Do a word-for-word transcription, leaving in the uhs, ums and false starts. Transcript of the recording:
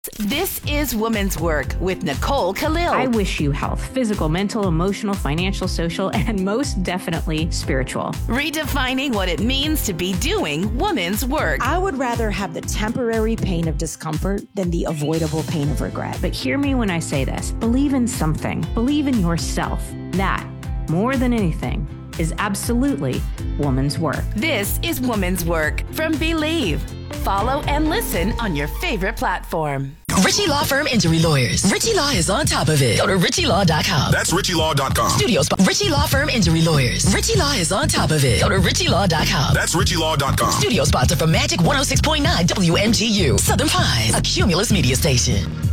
This is Woman's Work with Nicole Khalil. I wish you health, physical, mental, emotional, financial, social, and most definitely spiritual. Redefining what it means to be doing woman's work. I would rather have the temporary pain of discomfort than the avoidable pain of regret. But hear me when I say this. Believe in something. Believe in yourself. That, more than anything, is absolutely woman's work. This is Woman's Work from Believe. Follow and listen on your favorite platform. Ritchie Law Firm Injury Lawyers. Ritchie Law is on top of it. Go to ritchie law dot com. That's ritchie law dot com. Studio spot. Ritchie Law Firm Injury Lawyers. Ritchie Law is on top of it. Go to ritchie law dot com. That's ritchie law dot com. Studio sponsor for Magic one oh six point nine W M G U. Southern Pines, a Cumulus media station.